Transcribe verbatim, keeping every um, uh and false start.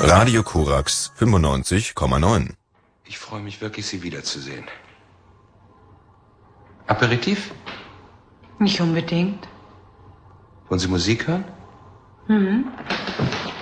Radio Korax fünfundneunzig Komma neun. Ich freue mich wirklich, Sie wiederzusehen. Aperitif? Nicht unbedingt. Wollen Sie Musik hören? Mhm.